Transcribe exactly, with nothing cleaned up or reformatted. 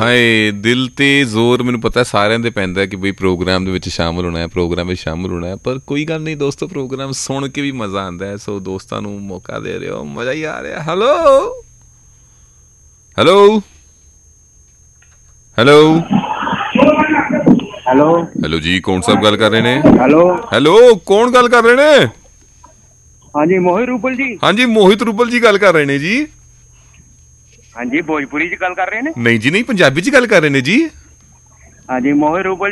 ਹਾਏ ਦਿਲ ਤੇ ਜ਼ੋਰ ਮੈਨੂੰ ਪਤਾ ਸਾਰਿਆਂ ਦੇ ਪੈਂਦਾ ਕਿ ਬਈ ਪ੍ਰੋਗਰਾਮ ਦੇ ਵਿੱਚ ਸ਼ਾਮਲ ਹੋਣਾ ਹੈ, ਪ੍ਰੋਗਰਾਮ ਵਿੱਚ ਸ਼ਾਮਲ ਹੋਣਾ ਹੈ, ਪਰ ਕੋਈ ਗੱਲ ਨਹੀਂ ਦੋਸਤੋ, ਪ੍ਰੋਗਰਾਮ ਸੁਣ ਕੇ ਵੀ ਮਜ਼ਾ ਆਉਂਦਾ ਹੈ। ਸੋ ਦੋਸਤਾਂ ਨੂੰ ਮੌਕਾ ਦੇ ਰਹੇ ਹੋ, ਮਜ਼ਾ ਹੀ ਆ ਰਿਹਾ। Hello hello hello hello hello ਜੀ, ਕੌਣ ਸਾਹਿਬ ਗੱਲ ਕਰ ਰਹੇ ਨੇ? ਹੈਲੋ ਹੈਲੋ ਕੌਣ ਗੱਲ ਕਰ ਰਹੇ ਨੇ? ਹਾਂਜੀ ਮੋਹਿਤ ਰੂਬਲ ਜੀ। ਹਾਂਜੀ ਮੋਹਿਤ ਰੂਬਲ ਜੀ ਗੱਲ ਕਰ ਰਹੇ ਨੇ ਜੀ। ਹਾਂਜੀ ਭੋਜਪੁਰੀ ਚ ਗੱਲ ਕਰ ਰਹੇ ਨੇ? ਨਹੀਂ ਜੀ ਨਹੀਂ, ਪੰਜਾਬੀ ਚ ਗੱਲ ਕਰ ਰਹੇ ਨੇ ਜੀ। ਹਾਂਜੀ ਮੋਹਿਤ ਰੂਬਲ